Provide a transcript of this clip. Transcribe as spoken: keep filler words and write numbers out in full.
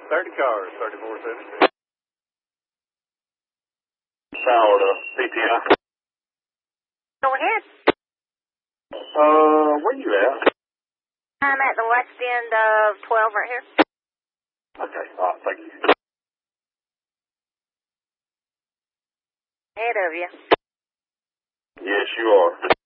thirty cars, thirty-four seventy. Power to P T I. Go ahead. Uh, where you at? I'm at the west end of twelve right here. Okay, all right, thank you. Ahead of you. Yes, you are.